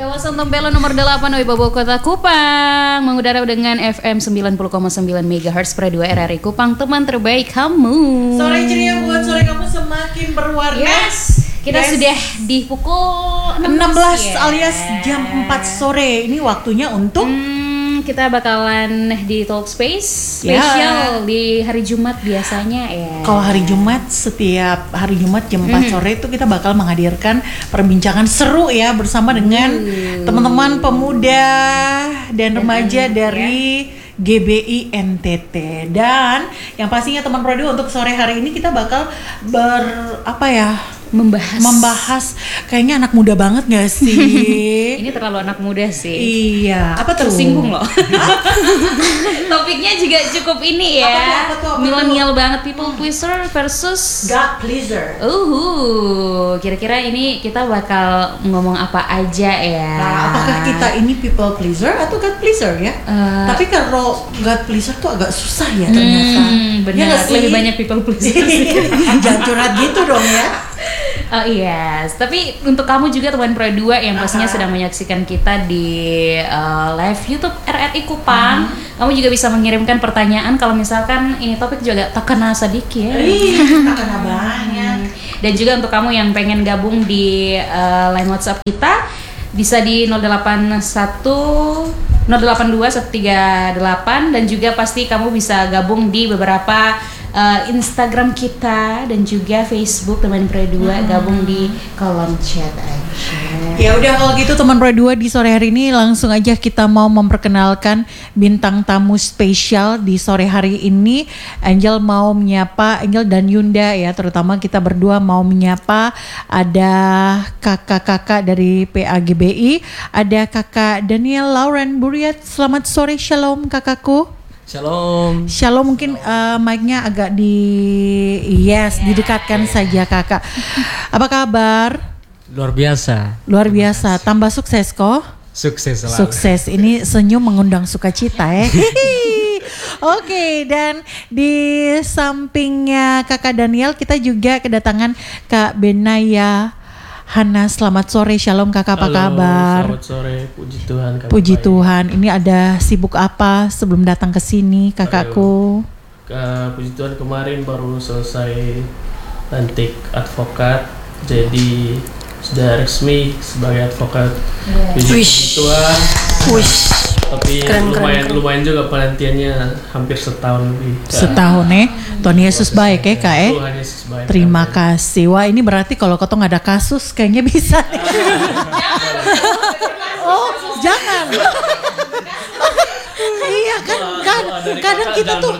Kawasan Tempelo nomor 8 Wibawa Kota Kupang mengudara dengan FM 90,9 MHz per 2 RRI Kupang, teman terbaik kamu. Sore ceria buat sore kamu semakin berwarna. Yes. Kita sudah di pukul 16 alias jam 4 sore. Ini waktunya untuk kita bakalan di Talk Space spesial di hari Jumat biasanya ya. Kalau hari Jumat, setiap hari Jumat jam 4 sore itu kita bakal menghadirkan perbincangan seru ya bersama dengan teman-teman pemuda dan remaja dari GBI NTT. Dan yang pastinya teman Produ untuk sore hari ini kita bakal membahas kayaknya anak muda banget gak sih? Ini terlalu anak muda sih. Iya. Apa tuh? Tersinggung loh. Topiknya juga cukup ini ya. Apa tuh? Milenial banget, people pleaser versus God pleaser. Kira-kira ini kita bakal ngomong apa aja ya? Nah, apakah kita ini people pleaser atau God pleaser ya? Tapi kalau God pleaser tuh agak susah ya ternyata. Benar, ya, lebih banyak people pleaser sih. Jangan curhat gitu dong ya. Oh yes, tapi untuk kamu juga teman Pro 2 yang pastinya sedang menyaksikan kita di live YouTube RRI Kupang, kamu juga bisa mengirimkan pertanyaan kalau misalkan ini topik juga tak kena sedikit. Tak kena banyak. Dan juga untuk kamu yang pengen gabung di line WhatsApp kita bisa di 081 082 138 dan juga pasti kamu bisa gabung di beberapa Instagram kita dan juga Facebook teman Pro 2, gabung di kolom chat aja. Ya udah kalau gitu teman Pro 2 di sore hari ini langsung aja kita mau memperkenalkan bintang tamu spesial di sore hari ini. Angel mau menyapa, Angel dan Yunda ya, terutama kita berdua mau menyapa ada kakak-kakak dari PAGBI, ada kakak Daniel Lauren Buriat. Selamat sore, shalom kakakku. Shalom. Shalom, mungkin mic-nya agak didekatkan saja kakak. Apa kabar? Luar biasa. Luar biasa, tambah sukses kok. Sukses selalu. Sukses, ini senyum mengundang sukacita ya. Oke, dan di sampingnya kakak Daniel kita juga kedatangan Kak Benaya Hana. Selamat sore, shalom kakak, apa kabar? Selamat sore, puji Tuhan. Puji Tuhan. Ini ada sibuk apa sebelum datang ke sini kakakku? Puji Tuhan, kemarin baru selesai lantik advokat, jadi sudah resmi sebagai advokat. Puji Tuhan. Tapi lumayan juga penantiannya, hampir setahun lebih. Setahun Tuhan Yesus baik ya kak Tuhan Yesus baik. Terima kasih. Wah, ini berarti kalau ketong ada kasus kayaknya bisa. Oh jangan. Iya kan kadang kita tuh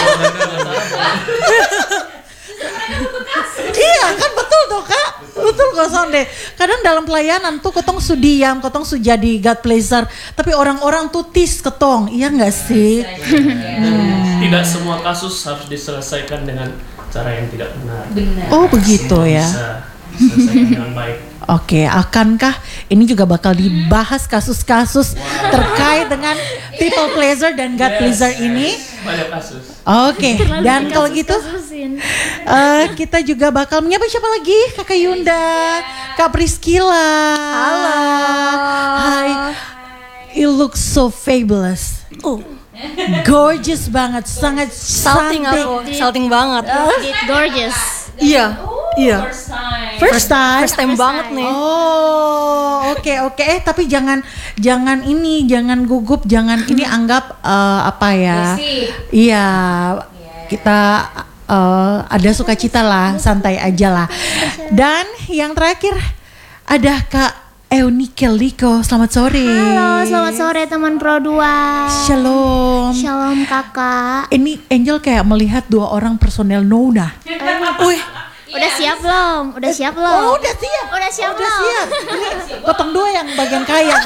iya kan, betul tuh kak, betul kok Sonde. Kadang dalam pelayanan tuh ketong sudiam, ketong jadi God pleaser, tapi orang-orang tuh tis ketong, iya nggak sih? Tidak semua kasus harus diselesaikan dengan cara yang tidak benar. Oh begitu ya. Bisa diselesaikan dengan baik. Oke, akankah ini juga bakal dibahas kasus-kasus terkait dengan people pleaser dan God pleaser ini? Banyak kasus. Oke, dan kalau gitu kita juga bakal menyapa siapa lagi? Kakak Yunda, Kak Priscilla. Halo. Hi. You look so fabulous. Gorgeous banget, sangat Salting aku, salting banget. Gorgeous. Iya. First time banget nih. Oh, oke. Tapi jangan gugup, jangan ini anggap apa ya? Iya, kita ada sukacita lah, santai aja lah. Dan yang terakhir ada Kak Eunike Liko. Selamat sore. Halo, selamat sore teman Pro 2. Shalom. Shalom kakak. Ini Angel kayak melihat dua orang personel Nona. Udah siap belum? Udah siap belum? Oh, udah siap. Udah siap belum? Siap. Potong dua yang bagian kaya.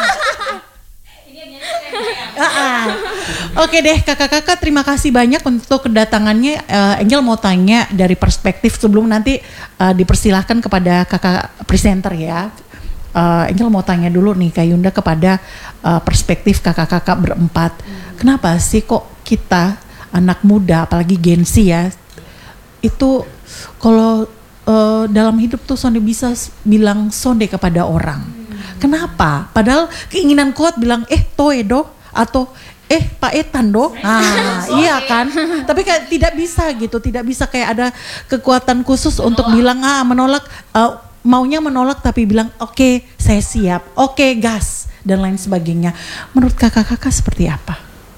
Oke deh kakak-kakak, terima kasih banyak untuk kedatangannya. Angel mau tanya dari perspektif sebelum nanti dipersilahkan kepada kakak presenter ya. Angel mau tanya dulu nih Kak Yunda kepada perspektif kakak-kakak berempat. Kenapa sih kok kita anak muda apalagi Gen Z ya itu kalau dalam hidup tuh Sonde bisa bilang sonde kepada orang. Kenapa? Padahal keinginan kuat bilang Toedo atau Pak Etan do. Iya kan? Tapi kayak tidak bisa gitu, tidak bisa kayak ada kekuatan khusus untuk bilang menolak, maunya menolak tapi bilang oke, saya siap, oke, gas dan lain sebagainya. Menurut kakak-kakak seperti apa?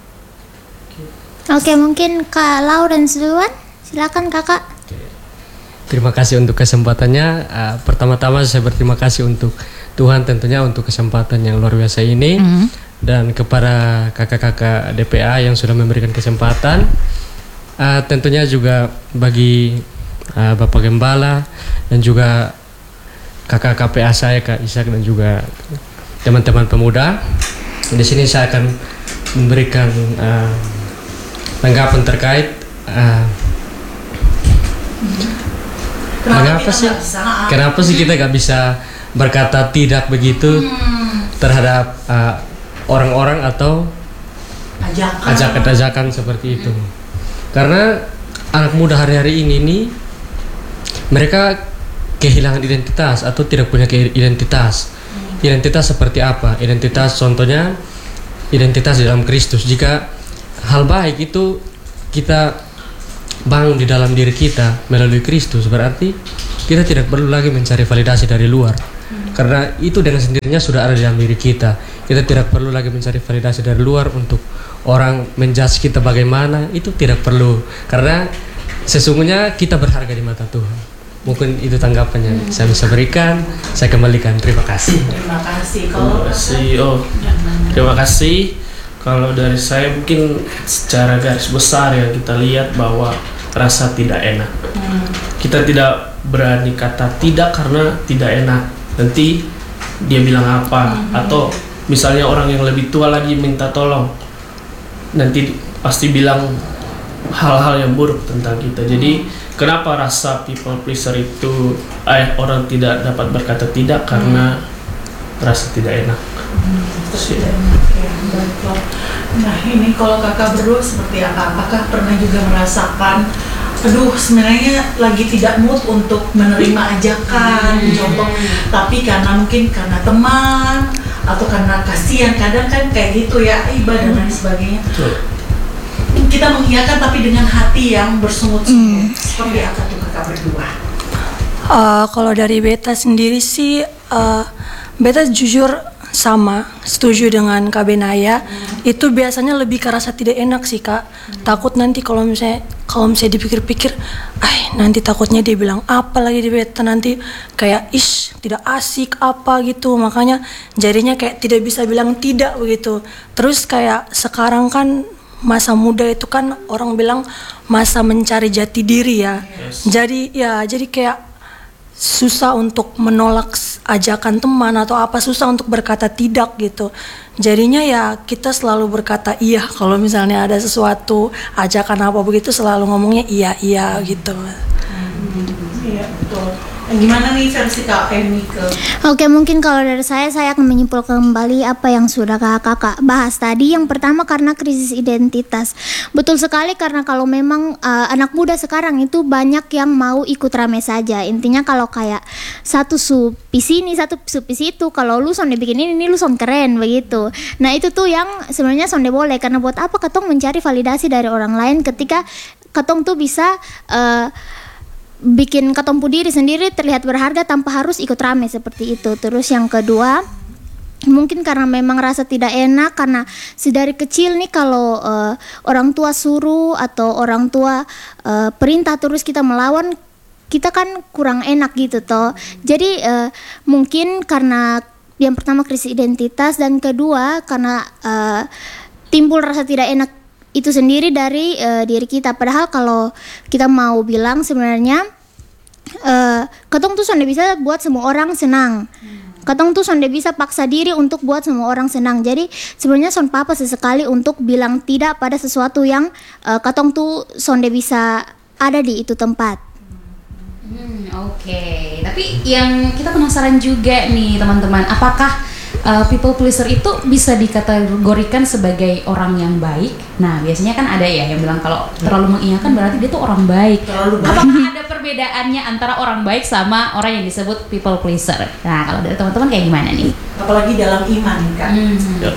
Oke, mungkin Kak Lawrence duluan. Silakan Kakak. Terima kasih untuk kesempatannya. Pertama-tama saya berterima kasih untuk Tuhan tentunya untuk kesempatan yang luar biasa ini. Dan kepada kakak-kakak DPA yang sudah memberikan kesempatan, tentunya juga bagi Bapak Gembala dan juga kakak KPA saya, Kak Ishak, dan juga teman-teman pemuda. Di sini saya akan memberikan tanggapan terkait kenapa sih kita gak bisa berkata tidak begitu terhadap orang-orang atau ajakan-ajakan seperti itu. Karena anak muda hari-hari ini nih, mereka kehilangan identitas atau tidak punya identitas. Identitas seperti apa? Identitas contohnya identitas di dalam Kristus. Jika hal baik itu kita bangun di dalam diri kita melalui Kristus, berarti kita tidak perlu lagi mencari validasi dari luar. Karena itu dengan sendirinya sudah ada di dalam diri kita. Kita tidak perlu lagi mencari validasi dari luar untuk orang menjudge kita bagaimana. Itu tidak perlu, karena sesungguhnya kita berharga di mata Tuhan. Mungkin itu tanggapannya saya bisa berikan. Saya kembalikan. Terima kasih. Terima kasih. Terima kasih. Kalau dari saya mungkin secara garis besar ya kita lihat bahwa rasa tidak enak. Kita tidak berani kata tidak karena tidak enak. Nanti dia bilang apa, atau misalnya orang yang lebih tua lagi minta tolong, nanti pasti bilang hal-hal yang buruk tentang kita. Jadi kenapa rasa people pleaser itu orang tidak dapat berkata tidak karena rasa tidak enak. Nah ini kalau kakak berdua seperti apa? Apakah pernah juga merasakan sebenarnya lagi tidak mood untuk menerima ajakan contoh, tapi mungkin karena teman atau karena kasihan, kadang kan kayak gitu ya, ibadah dan lain sebagainya. Kita mengiyakan tapi dengan hati yang bersungut-sungut. Seperti apa tuh kakak berdua? Kalau dari Beta sendiri sih, Beta jujur sama setuju dengan Kak Benaya. Itu biasanya lebih ke rasa tidak enak sih Kak. Takut nanti kalau misalnya dipikir-pikir, nanti takutnya dia bilang apa lagi di Beta, nanti kayak tidak asik apa gitu. Makanya jadinya kayak tidak bisa bilang tidak begitu. Terus kayak sekarang kan masa muda itu kan orang bilang masa mencari jati diri ya. Jadi kayak susah untuk menolak ajakan teman atau apa, susah untuk berkata tidak gitu. Jadinya ya kita selalu berkata iya kalau misalnya ada sesuatu ajakan apa begitu, selalu ngomongnya iya gitu. Iya betul. Gimana nih versi Kak Emi ke? Oke, mungkin kalau dari saya akan menyimpulkan kembali apa yang sudah kakak bahas tadi. Yang pertama karena krisis identitas. Betul sekali, karena kalau memang anak muda sekarang itu banyak yang mau ikut rame saja. Intinya kalau kayak satu supi sini, satu supi situ, kalau lu sonde bikin ini lu son keren begitu. Nah itu tuh yang sebenarnya sonde boleh, karena buat apa katong mencari validasi dari orang lain ketika katong tuh bisa bikin ketompu diri sendiri terlihat berharga tanpa harus ikut rame seperti itu. Terus yang kedua, mungkin karena memang rasa tidak enak, karena sedari kecil nih kalau orang tua suruh atau orang tua perintah terus kita melawan, kita kan kurang enak gitu toh. Jadi mungkin karena yang pertama krisis identitas, dan kedua karena timbul rasa tidak enak itu sendiri dari diri kita. Padahal kalau kita mau bilang sebenarnya katong tuh sonde bisa buat semua orang senang. Katong tuh sonde bisa paksa diri untuk buat semua orang senang. Jadi sebenarnya son papa sesekali untuk bilang tidak pada sesuatu yang katong tuh sonde bisa ada di itu tempat. Oke. Tapi yang kita penasaran juga nih teman-teman, apakah people pleaser itu bisa dikategorikan sebagai orang yang baik. Nah, biasanya kan ada ya yang bilang kalau terlalu mengiyakan berarti dia tuh orang baik. Apakah ada perbedaannya antara orang baik sama orang yang disebut people pleaser? Nah, kalau dari teman-teman kayak gimana nih? Apalagi dalam iman kan. Ya.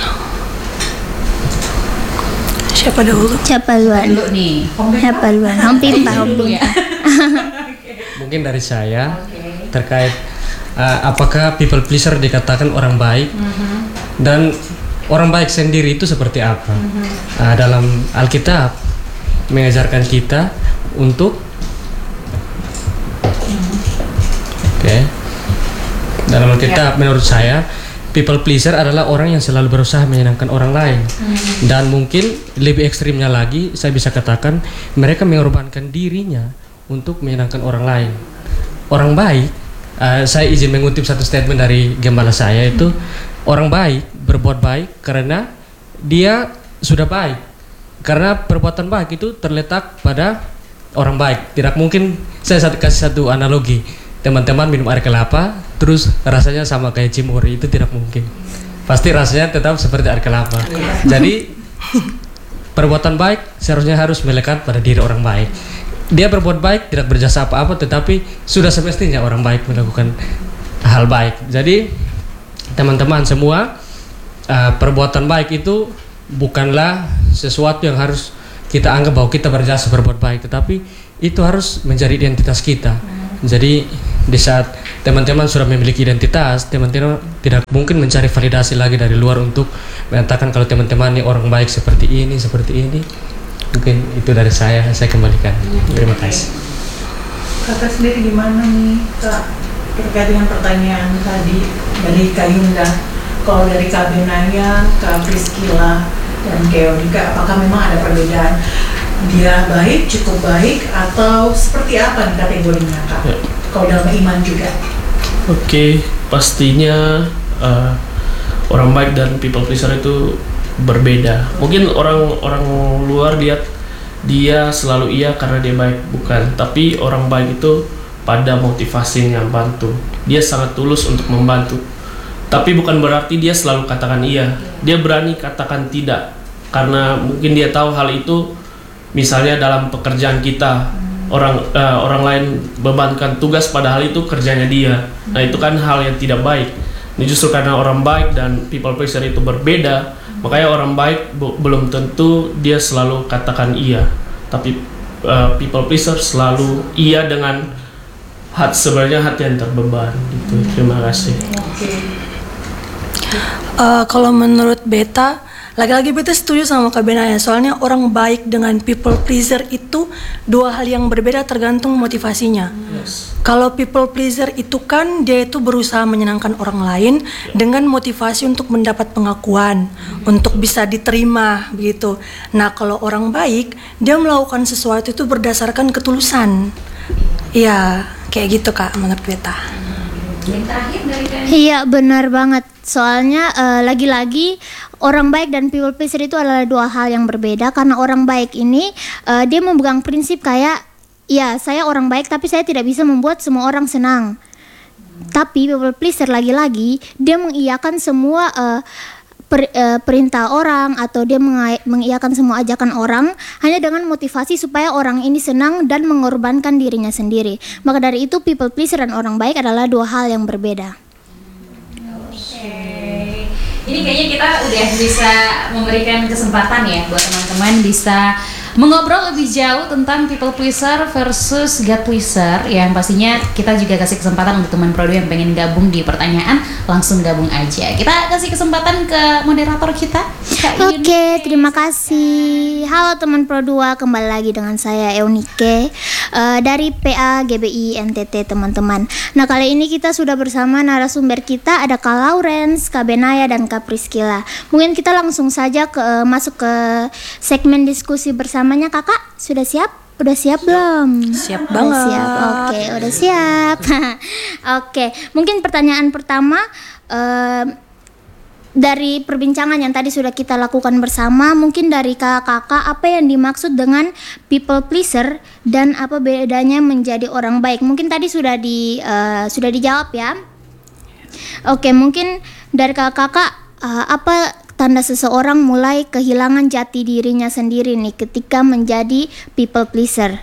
Siapa dulu? Siapa duluan? Dulu nih. Siapa duluan? Om Pimpa, Om Dulu Pimpa. ya. Mungkin dari saya terkait apakah people pleaser dikatakan orang baik dan orang baik sendiri itu seperti apa? Dalam Alkitab mengajarkan kita untuk dalam Alkitab menurut saya people pleaser adalah orang yang selalu berusaha menyenangkan orang lain. Dan mungkin lebih ekstrimnya lagi saya bisa katakan mereka mengorbankan dirinya untuk menyenangkan orang lain. Orang baik, saya izin mengutip satu statement dari gembala saya itu, orang baik berbuat baik karena dia sudah baik. Karena perbuatan baik itu terletak pada orang baik. Tidak mungkin, saya kasih satu analogi, teman-teman minum air kelapa terus rasanya sama kayak cimori, itu tidak mungkin. Pasti rasanya tetap seperti air kelapa. Jadi perbuatan baik seharusnya harus melekat pada diri orang baik. Dia berbuat baik tidak berjasa apa-apa, tetapi sudah semestinya orang baik melakukan hal baik. Jadi teman-teman semua, perbuatan baik itu bukanlah sesuatu yang harus kita anggap bahwa kita berjasa berbuat baik, tetapi itu harus menjadi identitas kita. Jadi di saat teman-teman sudah memiliki identitas, teman-teman tidak mungkin mencari validasi lagi dari luar untuk mengatakan kalau teman-teman ini orang baik seperti ini, seperti ini. Mungkin itu dari saya kembalikan. Terima kasih. Kakak sendiri gimana nih Kak terkait dengan pertanyaan tadi dari Kak Yunda? Kalau dari Kak Benaya, Kak Priscilla, dan Kak Yonika, apakah memang ada perbedaan? Dia baik, cukup baik, atau seperti apa nih kategorinya Kak? Ya. Kalau dalam iman juga? Oke, pastinya orang baik dan people pleaser itu berbeda. Mungkin orang luar lihat dia selalu iya karena dia baik, bukan. Tapi orang baik itu pada motivasinya bantu. Dia sangat tulus untuk membantu. Tapi bukan berarti dia selalu katakan iya. Dia berani katakan tidak karena mungkin dia tahu hal itu. Misalnya dalam pekerjaan kita, orang lain bebankan tugas padahal itu kerjanya dia. Nah, itu kan hal yang tidak baik. Ini justru karena orang baik dan people pleaser itu berbeda, makanya orang baik belum tentu dia selalu katakan iya. Tapi people pleaser selalu iya dengan sebenarnya hati yang terbeban gitu. Terima kasih. Kalau menurut Beta, lagi-lagi Beta setuju sama Kak Benaya. Soalnya orang baik dengan people pleaser itu dua hal yang berbeda tergantung motivasinya. Yes. Kalau people pleaser itu kan dia itu berusaha menyenangkan orang lain dengan motivasi untuk mendapat pengakuan, untuk bisa diterima begitu. Nah, kalau orang baik dia melakukan sesuatu itu berdasarkan ketulusan. Iya, kayak gitu Kak menurut Beta. Yang terakhir dari Kak. Iya benar banget. Soalnya lagi-lagi orang baik dan people pleaser itu adalah dua hal yang berbeda. Karena orang baik ini dia memegang prinsip kayak, ya saya orang baik tapi saya tidak bisa membuat semua orang senang. Tapi people pleaser lagi-lagi dia mengiyakan semua perintah orang, atau dia mengiyakan semua ajakan orang hanya dengan motivasi supaya orang ini senang dan mengorbankan dirinya sendiri. Maka dari itu people pleaser dan orang baik adalah dua hal yang berbeda. Ini kayaknya kita udah bisa memberikan kesempatan ya buat teman-teman bisa mengobrol lebih jauh tentang people pleaser versus God pleaser. Yang pastinya kita juga kasih kesempatan untuk teman Pro 2 yang pengen gabung di pertanyaan, langsung gabung aja. Kita kasih kesempatan ke moderator kita, Kak Yuni. Oke, terima kasih. Halo teman Pro 2, kembali lagi dengan saya Eunike dari PA GBI NTT teman-teman. Nah, kali ini kita sudah bersama narasumber kita, ada Kak Lawrence, Kak Benaya, dan Kak Priscilla. Mungkin kita langsung saja masuk ke segmen diskusi bersamanya. Kakak sudah siap? Udah siap belum? Siap Udah banget. siap. Oke, udah siap. Oke, mungkin pertanyaan pertama dari perbincangan yang tadi sudah kita lakukan bersama, mungkin dari kakak-kakak, apa yang dimaksud dengan people pleaser dan apa bedanya menjadi orang baik? Mungkin tadi sudah dijawab ya. Oke, mungkin dari kakak apa tanda seseorang mulai kehilangan jati dirinya sendiri nih ketika menjadi people pleaser?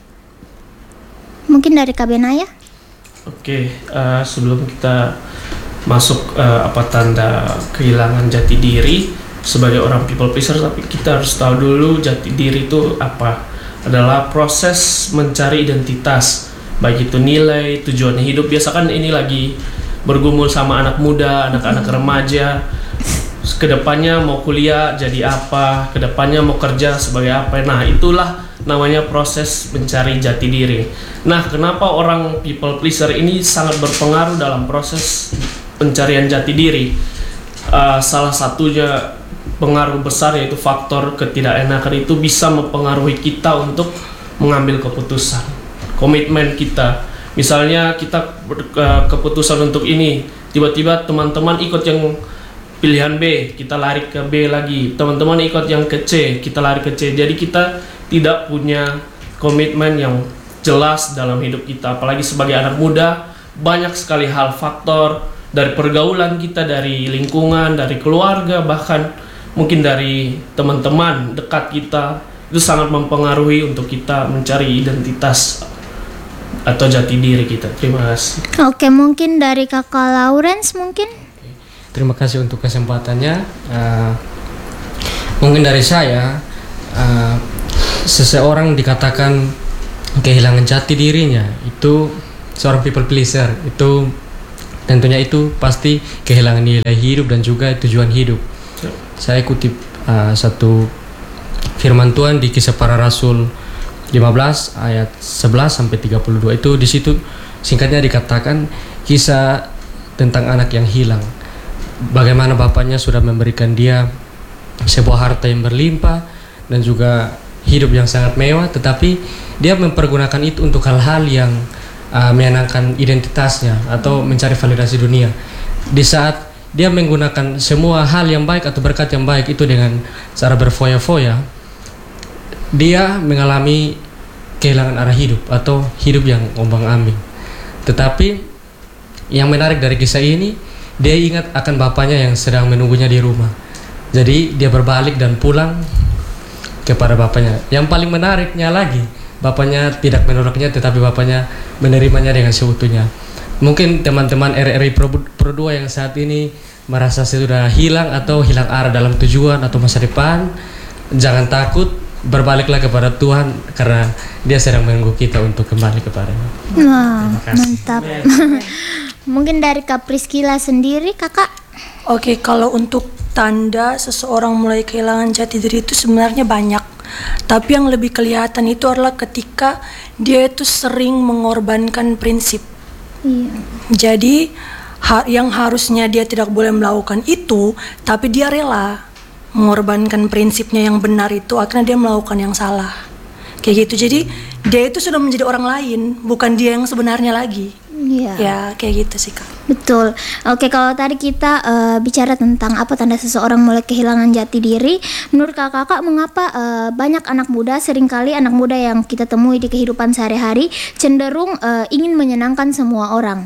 Mungkin dari Kak Benaya? Oke, sebelum kita masuk apa tanda kehilangan jati diri sebagai orang people pleaser, tapi kita harus tahu dulu jati diri itu apa. Adalah proses mencari identitas, baik itu nilai, tujuan hidup. Biasa kan ini lagi bergumul sama anak muda, anak-anak remaja. Kedepannya mau kuliah jadi apa, kedepannya mau kerja sebagai apa. Nah, itulah namanya proses mencari jati diri. Nah, kenapa orang people pleaser ini sangat berpengaruh dalam proses pencarian jati diri? Salah satunya pengaruh besar yaitu faktor ketidakenakan itu bisa mempengaruhi kita untuk mengambil keputusan, komitmen kita. Misalnya kita keputusan untuk ini, tiba-tiba teman-teman ikut yang pilihan B, kita lari ke B lagi. Teman-teman ikut yang ke C, kita lari ke C. Jadi kita tidak punya komitmen yang jelas dalam hidup kita. Apalagi sebagai anak muda, banyak sekali hal faktor dari pergaulan kita, dari lingkungan, dari keluarga, bahkan mungkin dari teman-teman dekat kita. Itu sangat mempengaruhi untuk kita mencari identitas atau jati diri kita. Terima kasih. Oke, mungkin dari Kakak Lawrence mungkin? Terima kasih untuk kesempatannya. Mungkin dari saya, seseorang dikatakan kehilangan jati dirinya itu seorang people pleaser, itu tentunya itu pasti kehilangan nilai hidup dan juga tujuan hidup. Saya kutip satu firman Tuhan di Kisah Para Rasul 15 ayat 11 sampai 32. Itu di situ singkatnya dikatakan kisah tentang anak yang hilang. Bagaimana bapaknya sudah memberikan dia sebuah harta yang berlimpah dan juga hidup yang sangat mewah, tetapi dia mempergunakan itu untuk hal-hal yang menyenangkan identitasnya atau mencari validasi dunia. Di saat dia menggunakan semua hal yang baik atau berkat yang baik itu dengan cara berfoya-foya, dia mengalami kehilangan arah hidup atau hidup yang ombang-ambing. Tetapi yang menarik dari kisah ini, dia ingat akan bapaknya yang sedang menunggunya di rumah. Jadi dia berbalik dan pulang kepada bapaknya. Yang paling menariknya lagi, bapaknya tidak menolaknya, tetapi bapaknya menerimanya dengan seutuhnya. Mungkin teman-teman RRI Pro 2 yang saat ini merasa sudah hilang atau hilang arah dalam tujuan atau masa depan, jangan takut, berbaliklah kepada Tuhan karena Dia sedang menunggu kita untuk kembali kepadanya. Wah, mantap. Mungkin dari Kak Priscilla sendiri, Kakak? Oke, kalau untuk tanda seseorang mulai kehilangan jati diri itu sebenarnya banyak. Tapi yang lebih kelihatan itu adalah ketika dia itu sering mengorbankan prinsip. Iya. Jadi yang harusnya dia tidak boleh melakukan itu, tapi dia rela mengorbankan prinsipnya yang benar itu, akhirnya dia melakukan yang salah. Kayak gitu. Jadi dia itu sudah menjadi orang lain, bukan dia yang sebenarnya lagi. Iya. Ya, kayak gitu sih, Kak. Betul. Oke, kalau tadi kita bicara tentang apa tanda seseorang mulai kehilangan jati diri, menurut kakak mengapa banyak anak muda, seringkali anak muda yang kita temui di kehidupan sehari-hari cenderung ingin menyenangkan semua orang?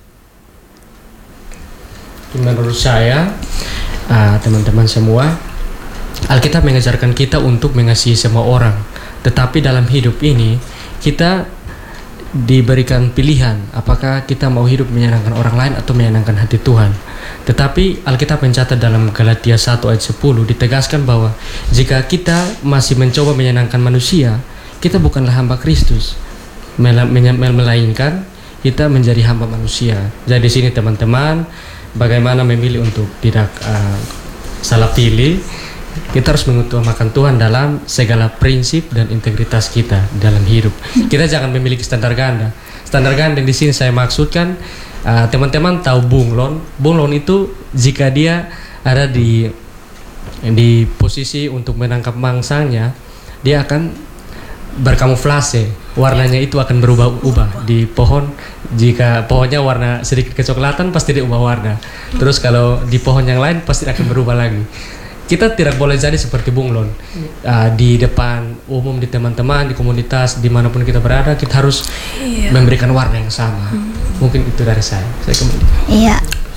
Menurut saya, teman-teman semua, Alkitab mengajarkan kita untuk mengasihi semua orang. Tetapi dalam hidup ini, kita diberikan pilihan apakah kita mau hidup menyenangkan orang lain atau menyenangkan hati Tuhan. Tetapi Alkitab mencatat dalam Galatia 1 ayat 10 ditegaskan bahwa jika kita masih mencoba menyenangkan manusia, kita bukanlah hamba Kristus, melainkan kita menjadi hamba manusia. Jadi di sini teman-teman, bagaimana memilih untuk tidak salah pilih. Kita harus mengutamakan Tuhan dalam segala prinsip dan integritas kita dalam hidup. Kita jangan memiliki standar ganda. Standar ganda di sini saya maksudkan, teman-teman tahu bunglon. Bunglon itu jika dia ada di posisi untuk menangkap mangsanya, dia akan berkamuflase. Warnanya itu akan berubah-ubah di pohon. Jika pohonnya warna sedikit kecoklatan, pasti dia ubah warna. Terus kalau di pohon yang lain pasti akan berubah lagi. Kita tidak boleh jadi seperti bunglon. Di depan umum, di teman-teman, di komunitas, dimanapun kita berada, kita harus memberikan warna yang sama. Mungkin itu dari saya kembali. Iya.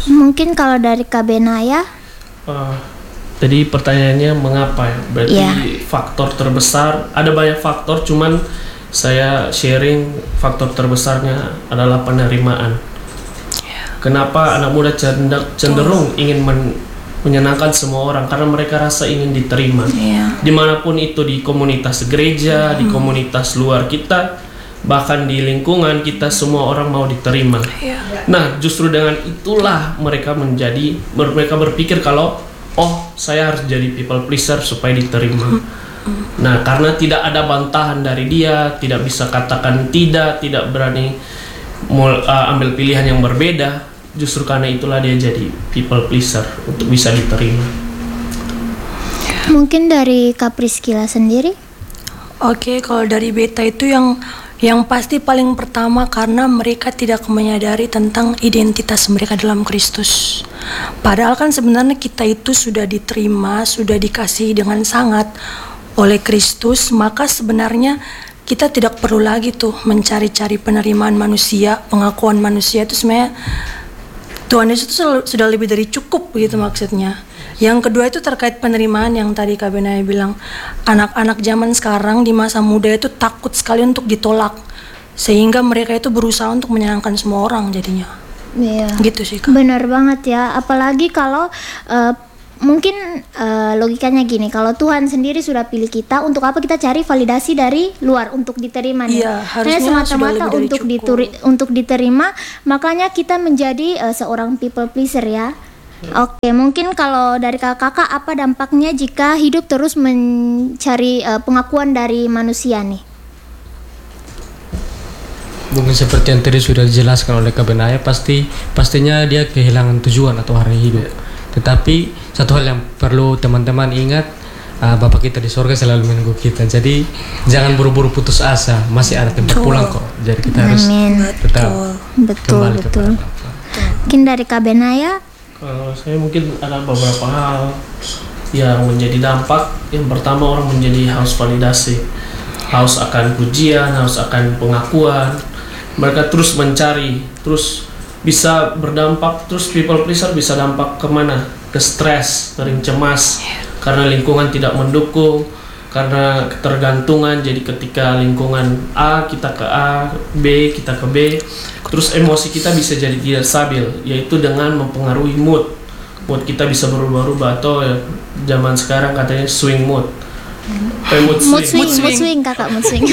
Mungkin kalau dari Kak Benaya, Tadi pertanyaannya mengapa ya? Berarti Iya. faktor terbesar, ada banyak faktor, cuman saya sharing faktor terbesarnya adalah penerimaan. Kenapa anak muda cenderung ingin menyenangkan semua orang? Karena mereka rasa ingin diterima. Dimanapun itu, di komunitas gereja, di komunitas luar kita, bahkan di lingkungan kita, semua orang mau diterima. Nah, justru dengan itulah mereka berpikir kalau saya harus jadi people pleaser supaya diterima. Nah, karena tidak ada bantahan dari dia, tidak bisa katakan tidak berani ambil pilihan yang berbeda, justru karena itulah dia jadi people pleaser untuk bisa diterima. mungkin dari Kak Priscilla sendiri. Oke, kalau dari beta itu yang pasti paling pertama karena mereka tidak menyadari tentang identitas mereka dalam Kristus. Padahal kan sebenarnya kita itu sudah diterima, sudah dikasihi dengan sangat oleh Kristus, maka sebenarnya kita tidak perlu lagi tuh mencari-cari penerimaan manusia, pengakuan manusia. Itu sebenarnya Tuhan Yesus itu sudah lebih dari cukup begitu maksudnya. Yang kedua itu terkait penerimaan yang tadi Kak Benaya bilang, anak-anak zaman sekarang di masa muda itu takut sekali untuk ditolak, sehingga mereka itu berusaha untuk menyenangkan semua orang jadinya. Iya. Gitu sih Kak. Benar banget ya, apalagi kalau mungkin logikanya gini, kalau Tuhan sendiri sudah pilih kita, untuk apa kita cari validasi dari luar untuk diterima nih? Iya, harusnya semata-mata sudah lebih dari untuk diterima, makanya kita menjadi seorang people pleaser ya. Oke, mungkin kalau dari kakak apa dampaknya jika hidup terus mencari pengakuan dari manusia nih? Mungkin seperti yang tadi sudah dijelaskan oleh Kak Benaya, pastinya dia kehilangan tujuan atau arah hidup. Tetapi satu hal yang perlu teman-teman ingat, Bapak kita di sorga selalu menunggu kita. Jadi jangan buru-buru putus asa, masih ada tempat pulang kok. Jadi kita harus tetap kembali kepada Bapak. Mungkin dari Kak Benaya. Kalau saya mungkin ada beberapa hal yang menjadi dampak. Yang pertama, orang menjadi haus validasi, haus akan pujian, haus akan pengakuan. Mereka terus mencari, terus bisa berdampak, terus people pleaser bisa dampak kemana? Ke stres, sering cemas karena lingkungan tidak mendukung, karena ketergantungan. Jadi ketika lingkungan A, kita ke A, B, kita ke B, terus emosi kita bisa jadi tidak stabil, yaitu dengan mempengaruhi mood kita bisa berubah-ubah, atau zaman sekarang katanya swing mood. Mood swing kakak, mood swing.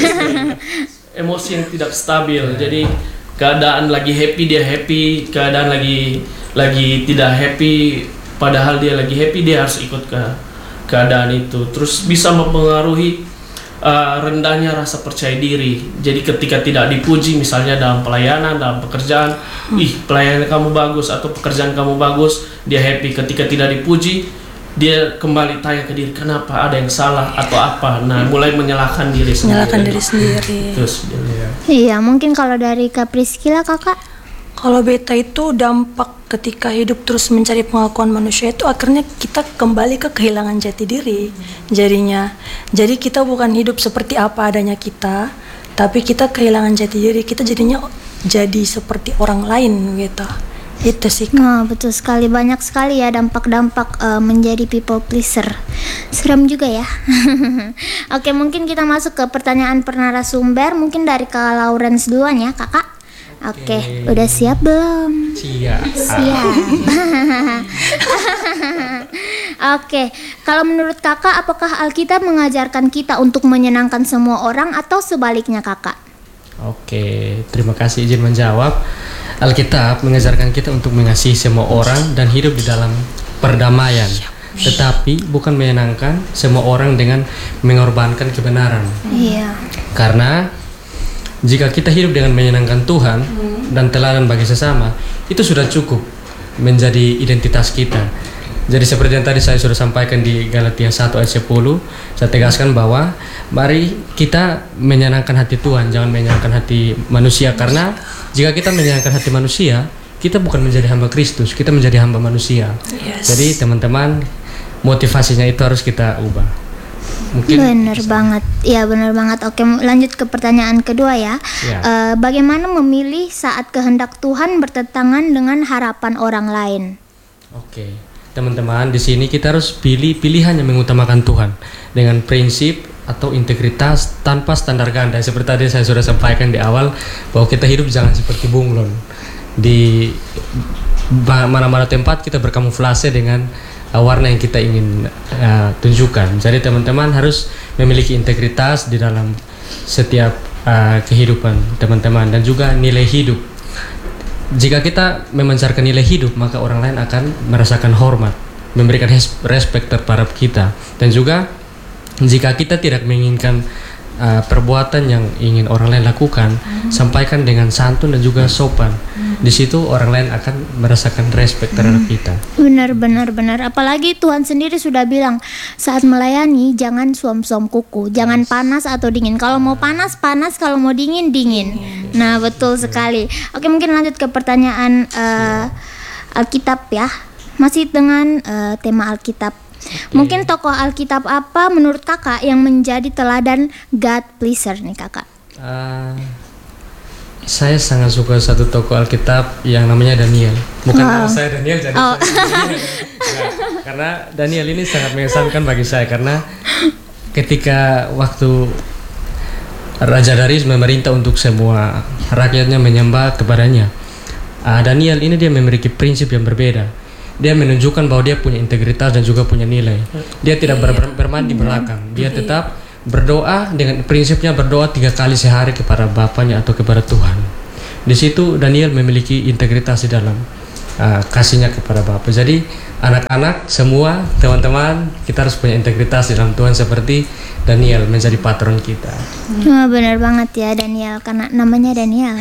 Emosi yang tidak stabil. Jadi keadaan lagi happy dia happy, keadaan lagi tidak happy, padahal dia lagi happy, dia harus ikut ke keadaan itu. Terus bisa mempengaruhi rendahnya rasa percaya diri. Jadi ketika tidak dipuji, misalnya dalam pelayanan, dalam pekerjaan, pelayanan kamu bagus atau pekerjaan kamu bagus, dia happy. Ketika tidak dipuji, dia kembali tanya ke diri, kenapa, ada yang salah atau apa. Nah, mulai menyalahkan diri sendiri. Terus Iya, mungkin kalau dari Kak Priscilla kakak. Kalau beta itu dampak ketika hidup terus mencari pengakuan manusia itu akhirnya kita kembali ke kehilangan jati diri jadinya. Jadi kita bukan hidup seperti apa adanya kita, tapi kita kehilangan jati diri, kita jadinya jadi seperti orang lain gitu. Itu sih. Nah, betul sekali, banyak sekali ya dampak-dampak menjadi people pleaser. Seram juga ya. Oke, mungkin kita masuk ke pertanyaan narasumber, mungkin dari Kak Lawrence duluan ya kakak. Oke, udah siap belum? Siap. Oke, kalau menurut kakak, apakah Alkitab mengajarkan kita untuk menyenangkan semua orang atau sebaliknya kakak? Oke, terima kasih izin menjawab. Alkitab mengajarkan kita untuk mengasihi semua orang dan hidup di dalam perdamaian, tetapi bukan menyenangkan semua orang dengan mengorbankan kebenaran. Iya. Karena jika kita hidup dengan menyenangkan Tuhan dan teladan bagi sesama, itu sudah cukup menjadi identitas kita. Jadi seperti yang tadi saya sudah sampaikan di Galatia 1 ayat 10, saya tegaskan bahwa mari kita menyenangkan hati Tuhan, jangan menyenangkan hati manusia. Karena jika kita menyenangkan hati manusia, kita bukan menjadi hamba Kristus, kita menjadi hamba manusia. Jadi teman-teman, motivasinya itu harus kita ubah. Mungkin Bener banget, ya bener banget. Oke, lanjut ke pertanyaan kedua ya. Ya. Bagaimana memilih saat kehendak Tuhan bertentangan dengan harapan orang lain? Oke, teman-teman, di sini kita harus pilih pilihan yang mengutamakan Tuhan dengan prinsip atau integritas tanpa standar ganda. Seperti tadi saya sudah sampaikan di awal bahwa kita hidup jangan seperti bunglon. Di mana-mana tempat kita berkamuflase dengan warna yang kita ingin tunjukkan. Jadi teman-teman harus memiliki integritas di dalam setiap kehidupan teman-teman dan juga nilai hidup. Jika kita memancarkan nilai hidup, maka orang lain akan merasakan hormat, memberikan respect terhadap kita. Dan juga jika kita tidak menginginkan perbuatan yang ingin orang lain lakukan, sampaikan dengan santun dan juga sopan. Di situ orang lain akan merasakan respect terhadap kita. Benar. Apalagi Tuhan sendiri sudah bilang saat melayani jangan suam-suam kuku, jangan panas atau dingin. Kalau mau panas, kalau mau dingin. Nah, betul sekali. Oke, mungkin lanjut ke pertanyaan Alkitab ya. Masih dengan tema Alkitab. Mungkin tokoh Alkitab apa menurut kakak yang menjadi teladan God pleaser nih kakak? Saya sangat suka satu tokoh Alkitab yang namanya Daniel. Bukan nama saya Daniel, jadi saya Daniel. Karena Daniel ini sangat mengesankan bagi saya karena ketika waktu Raja Darius memerintah untuk semua rakyatnya menyembah kepadanya, Daniel ini dia memiliki prinsip yang berbeda. Dia menunjukkan bahwa dia punya integritas dan juga punya nilai. Dia tidak bermain di belakang. Dia tetap berdoa dengan prinsipnya berdoa 3 kali sehari kepada Bapaknya atau kepada Tuhan. Di situ Daniel memiliki integritas di dalam kasihnya kepada Bapa. Jadi anak-anak semua teman-teman kita harus punya integritas di dalam Tuhan seperti Daniel menjadi patron kita. Benar banget ya Daniel karena namanya Daniel.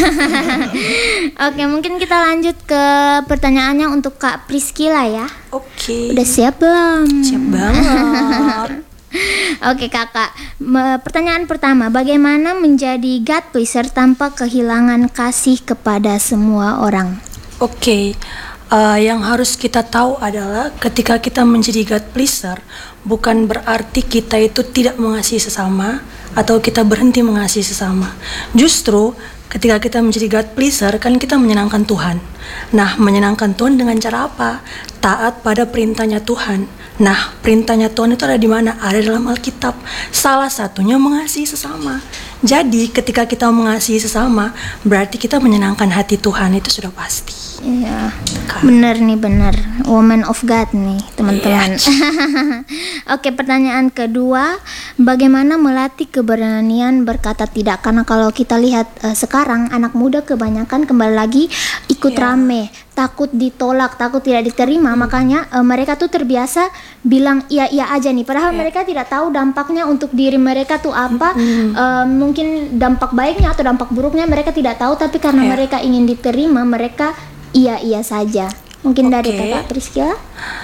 Oke, mungkin kita lanjut ke pertanyaannya untuk Kak Priscilla ya. Oke. Udah siap belum? Siap banget. Oke kakak, pertanyaan pertama, bagaimana menjadi God pleaser tanpa kehilangan kasih kepada semua orang? Oke, yang harus kita tahu adalah ketika kita menjadi God pleaser, bukan berarti kita itu tidak mengasihi sesama atau kita berhenti mengasihi sesama. Justru ketika kita menjadi God pleaser kan kita menyenangkan Tuhan. Nah, menyenangkan Tuhan dengan cara apa? Taat pada perintahnya Tuhan. Nah, perintahnya Tuhan itu ada di mana? Ada dalam Alkitab. Salah satunya mengasihi sesama. Jadi, ketika kita mengasihi sesama, berarti kita menyenangkan hati Tuhan, itu sudah pasti. Iya, benar nih, benar. Woman of God nih, teman-teman. Oke, pertanyaan kedua, bagaimana melatih keberanian berkata tidak? Karena kalau kita lihat sekarang anak muda kebanyakan kembali lagi ikut rame, takut ditolak, takut tidak diterima, makanya mereka tuh terbiasa bilang iya aja nih, padahal mereka tidak tahu dampaknya untuk diri mereka tuh apa. Mungkin dampak baiknya atau dampak buruknya mereka tidak tahu, tapi karena mereka ingin diterima, mereka iya saja. Mungkin dari Kakak Priscilla?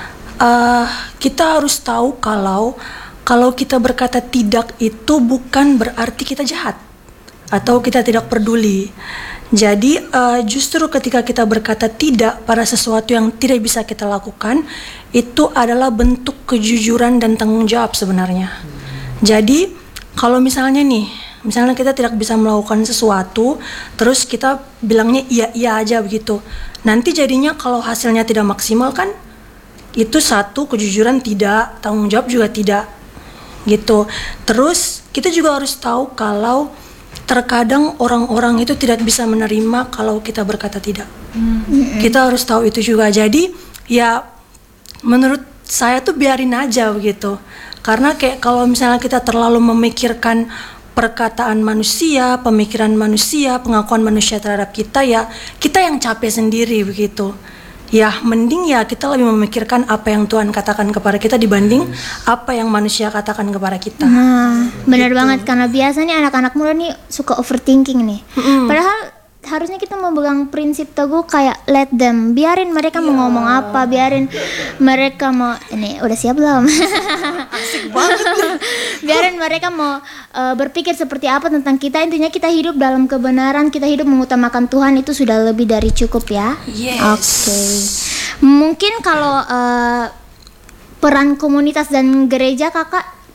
Kita harus tahu kalau kita berkata tidak itu bukan berarti kita jahat atau kita tidak peduli. Jadi justru ketika kita berkata tidak pada sesuatu yang tidak bisa kita lakukan, itu adalah bentuk kejujuran dan tanggung jawab sebenarnya. Jadi kalau misalnya kita tidak bisa melakukan sesuatu, terus kita bilangnya iya aja begitu. Nanti jadinya kalau hasilnya tidak maksimal kan, itu satu kejujuran tidak, tanggung jawab juga tidak, gitu. Terus kita juga harus tahu kalau terkadang orang-orang itu tidak bisa menerima kalau kita berkata tidak. Kita harus tahu itu juga. Jadi ya menurut saya tuh biarin aja begitu. Karena kayak kalau misalnya kita terlalu memikirkan perkataan manusia, pemikiran manusia, pengakuan manusia terhadap kita, ya kita yang capek sendiri begitu. Ya mending ya kita lebih memikirkan apa yang Tuhan katakan kepada kita dibanding apa yang manusia katakan kepada kita. Nah, benar banget, karena biasanya anak-anak muda nih suka overthinking nih. Padahal harusnya kita memegang prinsip teguh kayak let them, biarin mereka mau ngomong apa, biarin mereka mau ini udah siap belum? Asik banget. Biarin mereka mau berpikir seperti apa tentang kita, intinya kita hidup dalam kebenaran, kita hidup mengutamakan Tuhan, itu sudah lebih dari cukup ya. Oke. Mungkin kalau peran komunitas dan gereja kakak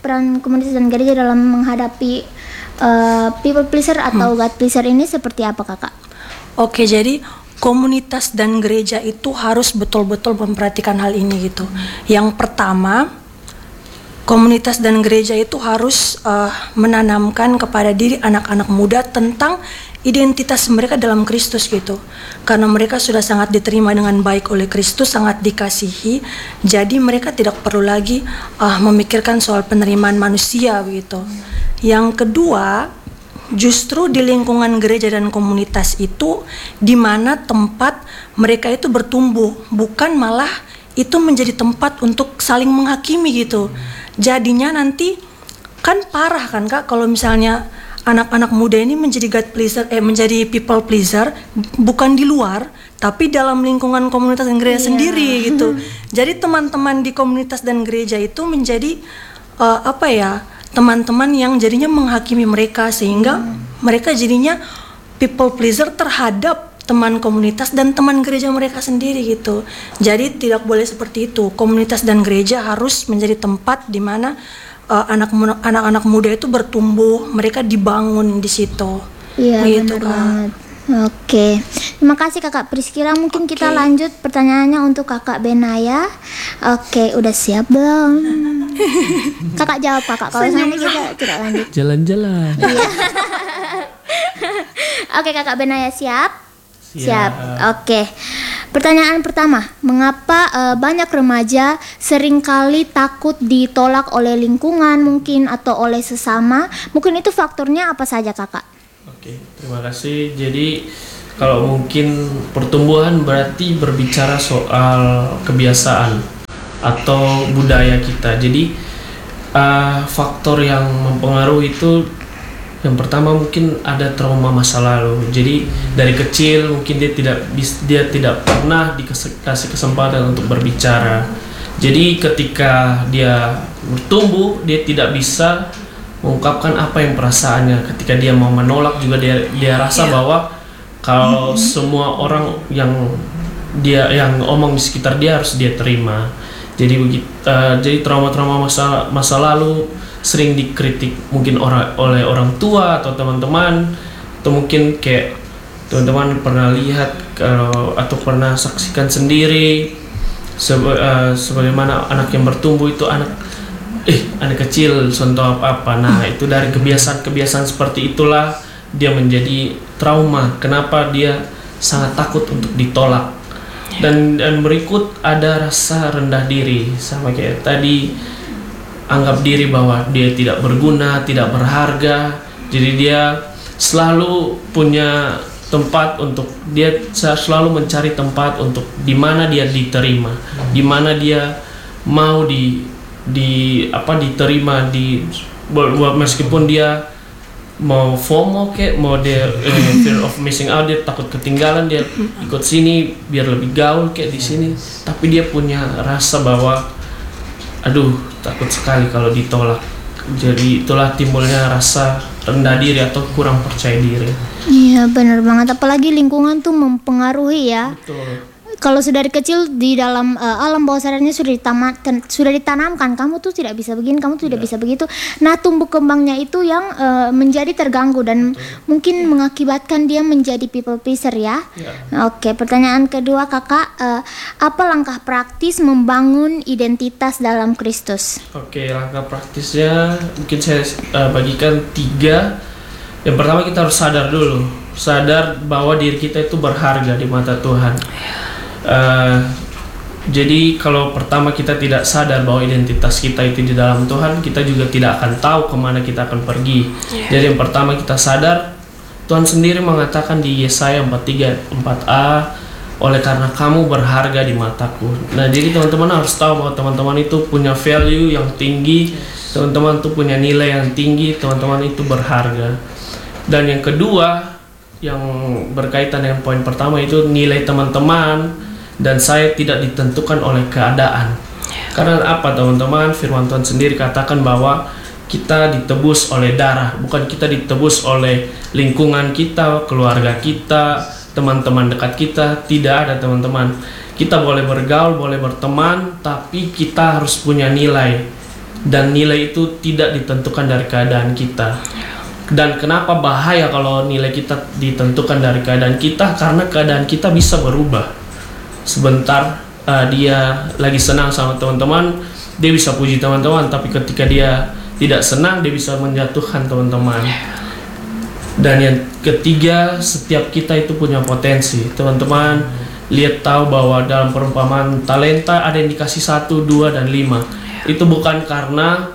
peran komunitas dan gereja dalam menghadapi people pleaser atau God pleaser ini seperti apa kakak? Oke, jadi komunitas dan gereja itu harus betul-betul memperhatikan hal ini gitu. Yang pertama, komunitas dan gereja itu harus menanamkan kepada diri anak-anak muda tentang identitas mereka dalam Kristus gitu. Karena mereka sudah sangat diterima dengan baik oleh Kristus, sangat dikasihi. Jadi mereka tidak perlu lagi memikirkan soal penerimaan manusia gitu. Yang kedua, justru di lingkungan gereja dan komunitas itu di mana tempat mereka itu bertumbuh, bukan malah itu menjadi tempat untuk saling menghakimi gitu. Jadinya nanti kan parah kan Kak kalau misalnya anak-anak muda ini menjadi God pleaser, menjadi people pleaser bukan di luar, tapi dalam lingkungan komunitas dan gereja sendiri gitu. Jadi teman-teman di komunitas dan gereja itu menjadi teman-teman yang jadinya menghakimi mereka sehingga mereka jadinya people pleaser terhadap teman komunitas dan teman gereja mereka sendiri gitu. Jadi tidak boleh seperti itu. Komunitas dan gereja harus menjadi tempat di mana anak-anak muda itu bertumbuh, mereka dibangun di situ. Iya, gitu, benar Kak. banget. Oke, terima kasih Kakak Priscilla. Mungkin kita lanjut pertanyaannya untuk Kakak Benaya. Oke, udah siap belum? Kakak jawab Kakak. Kalau misalnya kita tidak lanjut. Jalan-jalan. Oke, Kakak Benaya siap? Siap. Oke. Pertanyaan pertama, mengapa banyak remaja seringkali takut ditolak oleh lingkungan mungkin atau oleh sesama? Mungkin itu faktornya apa saja, Kakak? Oke, terima kasih. Jadi kalau mungkin pertumbuhan berarti berbicara soal kebiasaan atau budaya kita. Jadi faktor yang mempengaruhi itu yang pertama mungkin ada trauma masa lalu. Jadi dari kecil mungkin dia tidak pernah dikasih kesempatan untuk berbicara. Jadi ketika dia bertumbuh dia tidak bisa mengungkapkan apa yang perasaannya. Ketika dia mau menolak juga dia rasa bahwa kalau semua orang yang omong di sekitar dia harus dia terima. Jadi trauma-trauma masa lalu sering dikritik mungkin oleh orang tua atau teman-teman, atau mungkin kayak teman-teman pernah lihat atau pernah saksikan sendiri sebagaimana anak yang bertumbuh itu anak kecil contoh apa. Nah itu dari kebiasaan seperti itulah dia menjadi trauma. Kenapa dia sangat takut untuk ditolak. Dan berikut ada rasa rendah diri, sama kayak tadi, anggap diri bahwa dia tidak berguna, tidak berharga. Jadi dia selalu punya tempat untuk, dia selalu mencari tempat untuk di mana dia diterima, di mana dia mau diterima meskipun dia mau FOMO mau dia fear of missing out, dia takut ketinggalan, dia ikut sini biar lebih gaul kayak di sini, tapi dia punya rasa bahwa takut sekali kalau ditolak. Jadi itulah timbulnya rasa rendah diri atau kurang percaya diri. Iya benar banget, apalagi lingkungan tuh mempengaruhi ya. Betul. Kalau sudah dari kecil di dalam alam bawah sadarnya sudah ditanamkan kamu tuh tidak bisa begini, kamu tuh tidak bisa begitu. Nah tumbuh kembangnya itu yang menjadi terganggu dan mungkin mengakibatkan dia menjadi people pleaser ya. Oke, pertanyaan kedua Kakak, apa langkah praktis membangun identitas dalam Kristus? Oke, langkah praktisnya mungkin saya bagikan 3. Yang pertama kita harus sadar bahwa diri kita itu berharga di mata Tuhan. Jadi kalau pertama kita tidak sadar bahwa identitas kita itu di dalam Tuhan, kita juga tidak akan tahu kemana kita akan pergi. Jadi yang pertama kita sadar, Tuhan sendiri mengatakan di Yesaya 43:4a, oleh karena kamu berharga di mataku. Nah jadi teman-teman harus tahu bahwa teman-teman itu punya value yang tinggi, teman-teman itu punya nilai yang tinggi, teman-teman itu berharga. Dan yang kedua, yang berkaitan dengan poin pertama itu nilai teman-teman dan saya tidak ditentukan oleh keadaan. Karena apa teman-teman? Firman Tuhan sendiri katakan bahwa kita ditebus oleh darah, bukan kita ditebus oleh lingkungan kita, keluarga kita, teman-teman dekat kita. Tidak ada teman-teman. Kita boleh bergaul, boleh berteman, tapi kita harus punya nilai. dan nilai itu tidak ditentukan dari keadaan kita. Dan kenapa bahaya kalau nilai kita ditentukan dari keadaan kita? Karena keadaan kita bisa berubah. Sebentar dia lagi senang sama teman-teman, dia bisa puji teman-teman, tapi ketika dia tidak senang, dia bisa menjatuhkan teman-teman. Dan yang ketiga, setiap kita itu punya potensi. Teman-teman lihat tahu bahwa dalam perumpamaan talenta ada yang dikasih 1, 2, dan 5. Itu bukan karena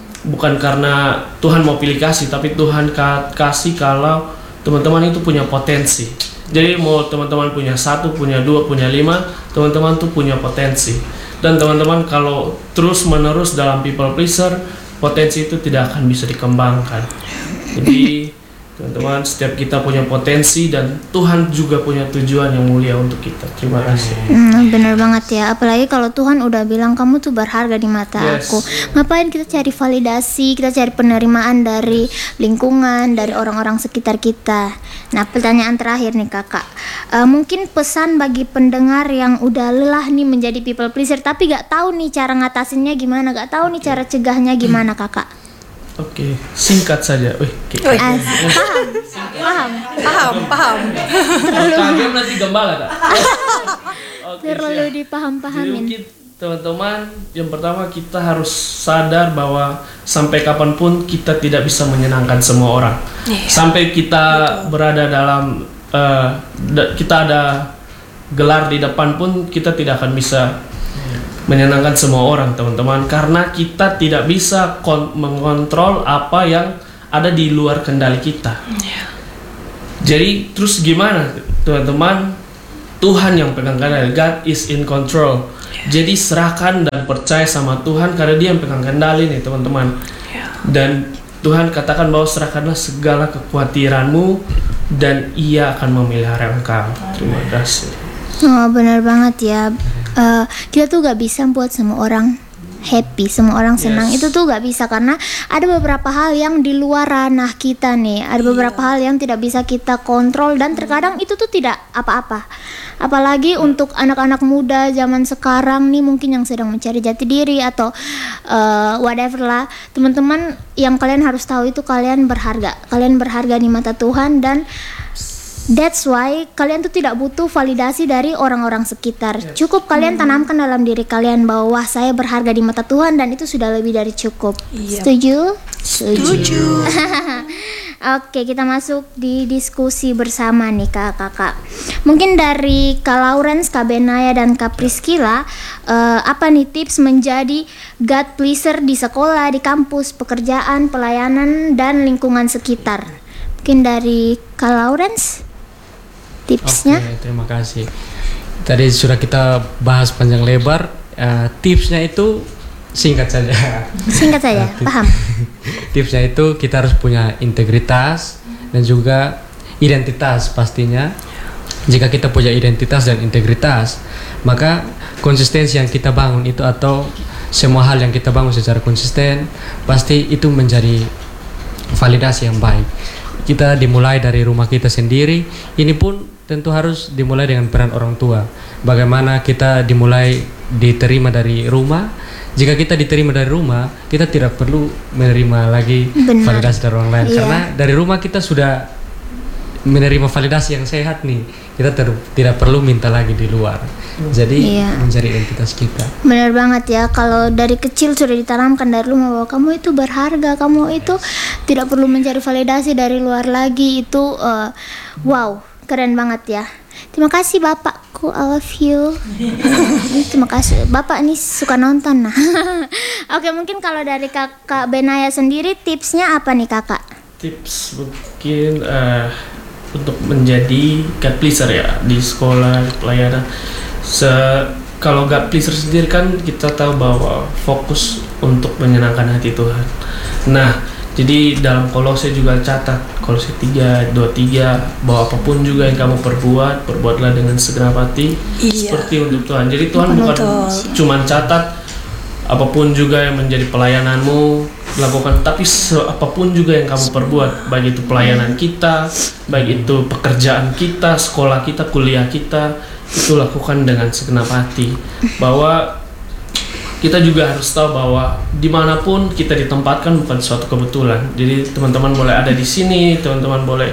Tuhan mau pilih kasih, tapi Tuhan kasih kalau teman-teman itu punya potensi. Jadi mau teman-teman punya 1, punya 2, punya 5, teman-teman tuh punya potensi. Dan teman-teman kalau terus menerus dalam people pleaser, potensi itu tidak akan bisa dikembangkan. Jadi teman-teman, setiap kita punya potensi dan Tuhan juga punya tujuan yang mulia untuk kita. Terima kasih. Benar banget ya. Apalagi kalau Tuhan udah bilang kamu tuh berharga di mata aku. Ngapain kita cari validasi, kita cari penerimaan dari lingkungan, dari orang-orang sekitar kita. Nah, pertanyaan terakhir nih kakak. Mungkin pesan bagi pendengar yang udah lelah nih menjadi people pleaser, tapi gak tahu nih cara ngatasinnya gimana, gak tahu nih cara cegahnya gimana kakak. Oke, singkat saja. Paham. Kalian nanti gembala tak? Terlalu dipaham-pahamin. Jadi teman-teman, yang pertama kita harus sadar bahwa sampai kapanpun kita tidak bisa menyenangkan semua orang. Sampai kita berada dalam kita ada gelar di depan pun kita tidak akan bisa menyenangkan semua orang, teman-teman, karena kita tidak bisa mengontrol apa yang ada di luar kendali kita. Jadi terus gimana, teman-teman? Tuhan yang pegang kendali. God is in control. Jadi serahkan dan percaya sama Tuhan karena Dia yang pegang kendali nih, teman-teman. Dan Tuhan katakan bahwa serahkanlah segala kekhawatiranmu dan Ia akan memelihara engkau. Terima kasih. Oh, benar banget ya. Kita tuh gak bisa buat semua orang happy, semua orang senang. Itu tuh gak bisa karena ada beberapa hal yang di luar ranah kita nih. Ada beberapa hal yang tidak bisa kita kontrol dan terkadang itu tuh tidak apa-apa. Apalagi untuk anak-anak muda zaman sekarang nih, mungkin yang sedang mencari jati diri atau whatever lah. Teman-teman, yang kalian harus tahu itu kalian berharga. Kalian berharga di mata Tuhan dan that's why kalian tuh tidak butuh validasi dari orang-orang sekitar. Cukup kalian tanamkan dalam diri kalian bahwa saya berharga di mata Tuhan dan itu sudah lebih dari cukup. Setuju? Setuju. Oke, kita masuk di diskusi bersama nih kakak-kakak. Mungkin dari Kak Lawrence, Kak Benaya, dan Kak Priscilla, apa nih tips menjadi God pleaser di sekolah, di kampus, pekerjaan, pelayanan, dan lingkungan sekitar? Mungkin dari Kak Lawrence, tipsnya. Oke, terima kasih. Tadi sudah kita bahas panjang lebar. Tipsnya itu singkat saja. Singkat saja, paham. Tipsnya itu kita harus punya integritas dan juga identitas pastinya. Jika kita punya identitas dan integritas, maka konsistensi yang kita bangun itu atau semua hal yang kita bangun secara konsisten pasti itu menjadi validasi yang baik. Kita dimulai dari rumah kita sendiri. Ini pun tentu harus dimulai dengan peran orang tua. Bagaimana kita diterima dari rumah. Jika kita diterima dari rumah, kita tidak perlu menerima lagi validasi dari orang lain. Karena dari rumah kita sudah menerima validasi yang sehat nih. Kita tidak perlu minta lagi di luar. Jadi mencari identitas kita. Benar banget ya. Kalau dari kecil sudah ditanamkan dari rumah bahwa kamu itu berharga, kamu itu tidak perlu mencari validasi dari luar lagi. Itu wow, keren banget ya. Terima kasih bapakku, I love you. Terima kasih bapak nih suka nonton. Nah. Oke, mungkin kalau dari kakak Benaya sendiri tipsnya apa nih kakak? Tips mungkin untuk menjadi God pleaser ya di sekolah, di pelayanan. Kalau God pleaser sendiri kan kita tahu bahwa fokus untuk menyenangkan hati Tuhan. Nah, jadi dalam Kolose juga catat, Kolose 3:23, bahwa apapun juga yang kamu perbuatlah dengan segenap hati seperti untuk Tuhan. Jadi Tuhan bukan cuma catat apapun juga yang menjadi pelayananmu lakukan, tapi apapun juga yang kamu perbuat, baik itu pelayanan kita, baik itu pekerjaan kita, sekolah kita, kuliah kita, itu lakukan dengan segenap hati. Bahwa kita juga harus tahu bahwa dimanapun kita ditempatkan bukan suatu kebetulan. Jadi teman-teman boleh ada di sini, teman-teman boleh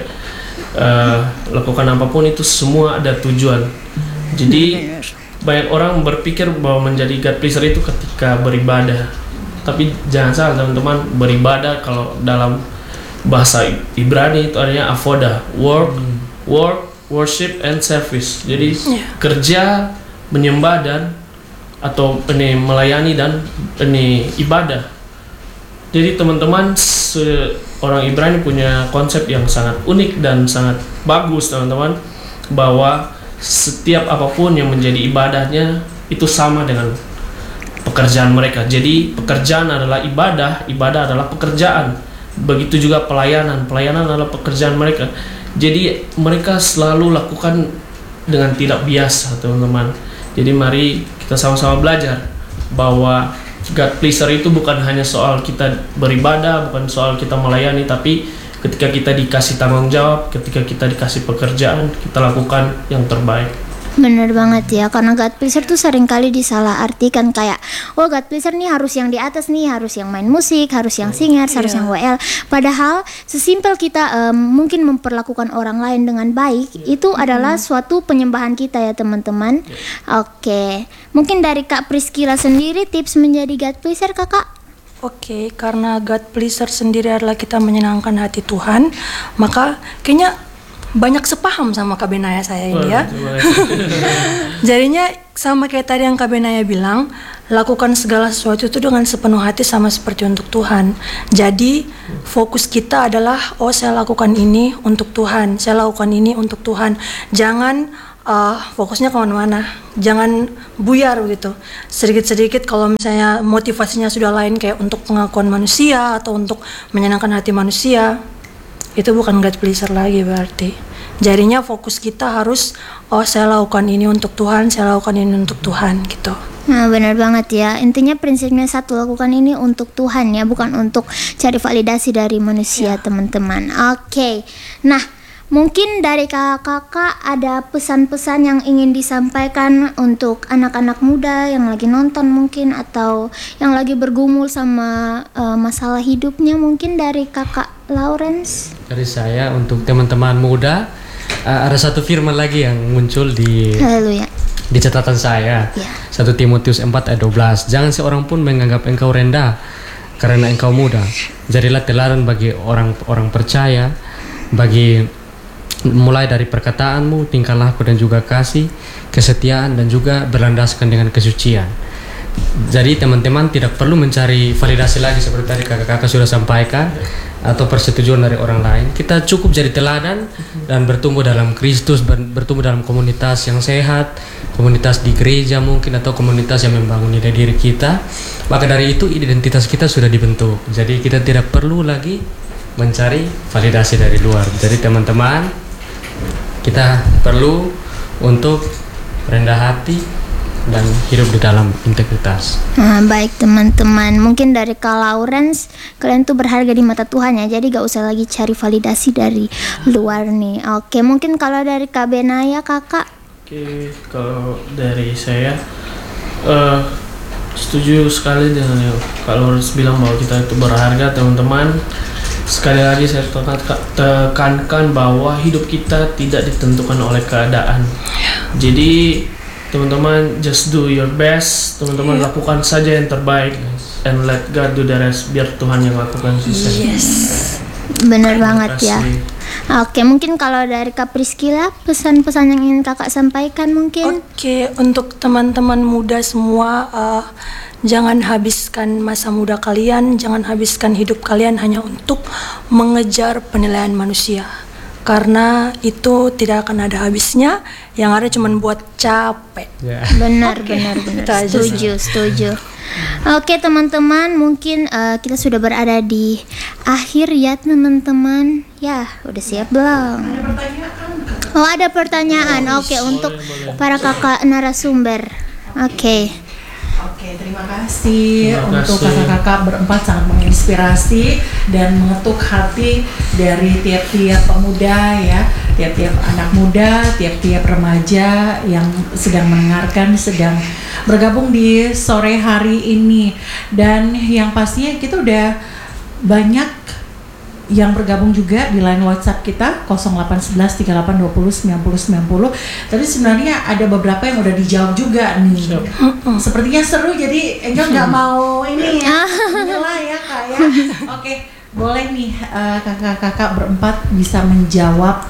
lakukan apapun, itu semua ada tujuan. Jadi banyak orang berpikir bahwa menjadi God pleaser itu ketika beribadah, tapi jangan salah teman-teman, beribadah kalau dalam bahasa Ibrani itu artinya avoda, work, worship and service. Jadi kerja, menyembah dan atau ini melayani dan ini ibadah. Jadi teman-teman, orang Ibrani punya konsep yang sangat unik dan sangat bagus teman-teman, bahwa setiap apapun yang menjadi ibadahnya itu sama dengan pekerjaan mereka. Jadi pekerjaan adalah ibadah, ibadah adalah pekerjaan. Begitu juga pelayanan, pelayanan adalah pekerjaan mereka. Jadi mereka selalu lakukan dengan tidak biasa teman-teman. Jadi mari kita sama-sama belajar bahwa God pleaser itu bukan hanya soal kita beribadah, bukan soal kita melayani, tapi ketika kita dikasih tanggung jawab, ketika kita dikasih pekerjaan, kita lakukan yang terbaik. Bener banget ya, karena God pleaser tuh seringkali disalahartikan kayak, oh God pleaser nih harus yang di atas nih, harus yang main musik, harus yang singers, harus yang WL. Padahal sesimpel kita mungkin memperlakukan orang lain dengan baik, itu adalah suatu penyembahan kita ya teman-teman. Oke, mungkin dari Kak Priscilla sendiri tips menjadi God pleaser Kakak? Oke, karena God pleaser sendiri adalah kita menyenangkan hati Tuhan, maka kayaknya banyak sepaham sama Kak Benaya saya ini ya. Jadinya sama kayak tadi yang Kak Benaya bilang, lakukan segala sesuatu itu dengan sepenuh hati sama seperti untuk Tuhan. Jadi fokus kita adalah, oh saya lakukan ini untuk Tuhan, saya lakukan ini untuk Tuhan. Jangan fokusnya kemana-mana, jangan buyar begitu. Sedikit-sedikit kalau misalnya motivasinya sudah lain kayak untuk pengakuan manusia atau untuk menyenangkan hati manusia, itu bukan God pleaser lagi berarti. Jadinya fokus kita harus, oh saya lakukan ini untuk Tuhan, saya lakukan ini untuk Tuhan gitu. Nah benar banget ya, intinya prinsipnya satu, lakukan ini untuk Tuhan ya, bukan untuk cari validasi dari manusia teman-teman. Oke, nah mungkin dari kakak ada pesan-pesan yang ingin disampaikan untuk anak-anak muda yang lagi nonton mungkin, atau yang lagi bergumul sama masalah hidupnya, mungkin dari kakak Lawrence. Dari saya untuk teman-teman muda, ada satu firman lagi yang muncul di Haleluya. Di catatan saya, 1 Timotius 4 ayat 12. Jangan seorang pun menganggap engkau rendah karena engkau muda. Jadilah teladan bagi orang-orang percaya, bagi mulai dari perkataanmu, tingkah laku dan juga kasih, kesetiaan dan juga berlandaskan dengan kesucian. Jadi teman-teman tidak perlu mencari validasi lagi seperti tadi kakak-kakak sudah sampaikan, atau persetujuan dari orang lain. Kita cukup jadi teladan dan bertumbuh dalam Kristus, bertumbuh dalam komunitas yang sehat, komunitas di gereja mungkin, atau komunitas yang membangun nilai diri kita. Maka dari itu identitas kita sudah dibentuk. Jadi kita tidak perlu lagi mencari validasi dari luar. Jadi teman-teman, kita perlu untuk rendah hati dan hidup di dalam integritas. Nah, baik teman-teman, mungkin dari Kak Lawrence, kalian tuh berharga di mata Tuhan ya, jadi gak usah lagi cari validasi dari luar nih. Oke, mungkin kalau dari Kak Benaya kakak. Oke, kalau dari saya setuju sekali dengan yang Kak Lawrence bilang bahwa kita itu berharga teman-teman. Sekali lagi saya tekankan bahwa hidup kita tidak ditentukan oleh keadaan. Jadi teman-teman, just do your best. Teman-teman lakukan saja yang terbaik, and let God do the rest. Biar Tuhan yang lakukan sisa. Yes. Bener banget ya. Oke, mungkin kalau dari Kak Priscilla, pesan-pesan yang ingin kakak sampaikan mungkin. Oke, untuk teman-teman muda semua, jangan habiskan masa muda kalian, jangan habiskan hidup kalian hanya untuk mengejar penilaian manusia. Karena itu tidak akan ada habisnya, yang ada cuma buat capek. Benar. Setuju. Oke teman-teman, mungkin kita sudah berada di akhir ya teman-teman. Ya, udah siap belum? Oh ada pertanyaan. Oke, untuk para kakak narasumber. Oke. Oke, terima kasih Terima untuk kasih. kakak-kakak berempat, sangat menginspirasi dan mengetuk hati dari tiap-tiap pemuda ya, tiap-tiap anak muda, tiap-tiap remaja yang sedang mendengarkan, sedang bergabung di sore hari ini. Dan yang pastinya kita udah banyak yang bergabung juga di line WhatsApp kita 0811 3820 9090. Tapi sebenarnya ada beberapa yang udah dijawab juga nih. Sepertinya seru, jadi Angel nggak mau ini ya, inilah ya Kak ya. Oke, boleh nih kakak-kakak berempat bisa menjawab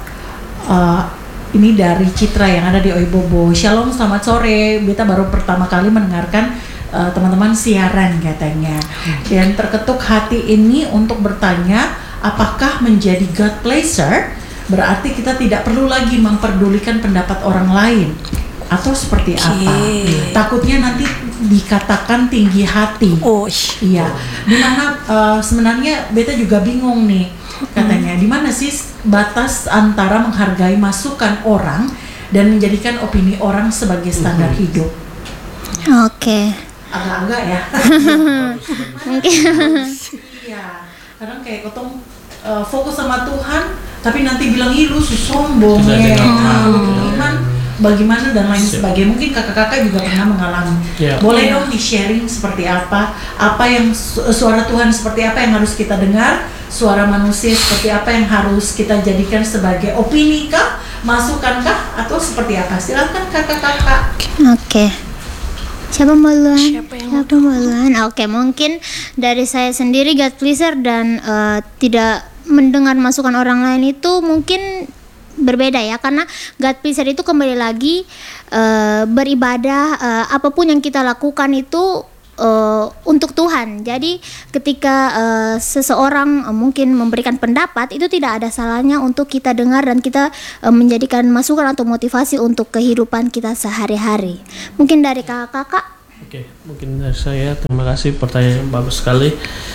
ini dari Citra yang ada di Oibobo. Shalom, selamat sore. Beta baru pertama kali mendengarkan teman-teman siaran katanya. Dan terketuk hati ini untuk bertanya, apakah menjadi God pleaser berarti kita tidak perlu lagi memperdulikan pendapat orang lain atau seperti apa? Takutnya nanti dikatakan tinggi hati. Oh, Iya. Dimana sebenarnya beta juga bingung nih katanya. Di mana sih batas antara menghargai masukan orang dan menjadikan opini orang sebagai standar hidup? Oke. Agak-agak ya. Mungkin Iya. Kadang kayak kotong fokus sama Tuhan, tapi nanti bilang lu sombong Tidak ya. dengar. Iman bagaimana dan lain sebagainya. Mungkin kakak-kakak juga pernah mengalami. Ya. Boleh dong di sharing seperti apa yang suara Tuhan seperti apa yang harus kita dengar, suara manusia seperti apa yang harus kita jadikan sebagai opini kah, masukan kah, atau seperti apa? Silakan kakak-kakak. Oke. Siapa mau duluan? Siapa yang mau Siapa mau duluan? Oke, mungkin dari saya sendiri God pleaser dan tidak mendengar masukan orang lain itu mungkin berbeda ya, karena God pleaser itu kembali lagi beribadah, apapun yang kita lakukan itu untuk Tuhan. Jadi ketika seseorang mungkin memberikan pendapat, itu tidak ada salahnya untuk kita dengar dan kita menjadikan masukan atau motivasi untuk kehidupan kita sehari-hari. Mungkin dari kakak-kakak. Oke, mungkin dari saya, terima kasih, pertanyaan yang bagus sekali.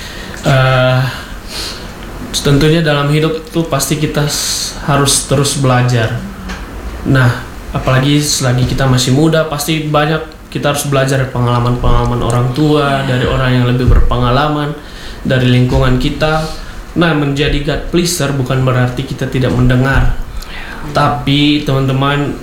Tentunya dalam hidup itu pasti kita harus terus belajar. Nah, apalagi selagi kita masih muda, pasti banyak kita harus belajar dari pengalaman-pengalaman orang tua, dari orang yang lebih berpengalaman, dari lingkungan kita. Nah, menjadi God pleaser bukan berarti kita tidak mendengar. Tapi teman-teman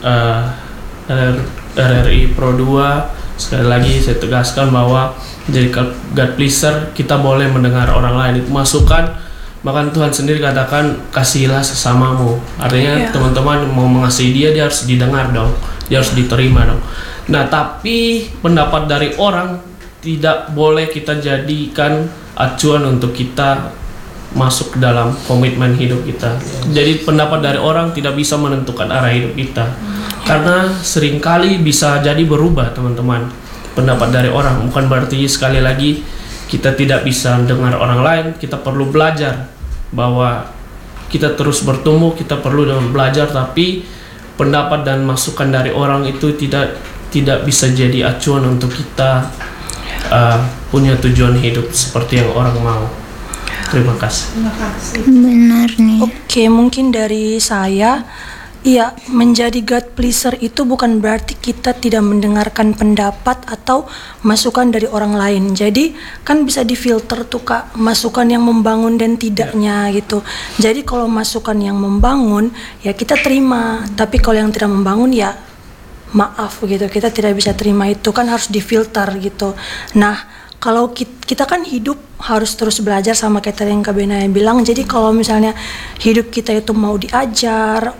RRI Pro 2, sekali lagi saya tegaskan bahwa menjadi God pleaser kita boleh mendengar orang lain, itu masukan. Bahkan Tuhan sendiri katakan kasihilah sesamamu. Artinya teman-teman mau mengasihi dia harus didengar dong, dia harus diterima dong. Nah, tapi pendapat dari orang tidak boleh kita jadikan acuan untuk kita masuk ke dalam komitmen hidup kita. Jadi pendapat dari orang tidak bisa menentukan arah hidup kita, karena seringkali bisa jadi berubah teman-teman. Pendapat dari orang bukan berarti sekali lagi kita tidak bisa dengar orang lain. Kita perlu belajar bahwa kita terus bertumbuh, kita perlu belajar, tapi pendapat dan masukan dari orang itu tidak bisa jadi acuan untuk kita punya tujuan hidup seperti yang orang mau. Terima kasih. Terima kasih. Benar nih. Oke, mungkin dari saya, iya, menjadi God pleaser itu bukan berarti kita tidak mendengarkan pendapat atau masukan dari orang lain. Jadi kan bisa difilter tuh Kak, masukan yang membangun dan tidaknya gitu. Jadi kalau masukan yang membangun ya kita terima, tapi kalau yang tidak membangun ya maaf gitu, kita tidak bisa terima, itu kan harus difilter gitu. Nah, kalau kita kan hidup harus terus belajar, sama kayak tadi yang Kak Benaya bilang. Jadi kalau misalnya hidup kita itu mau diajar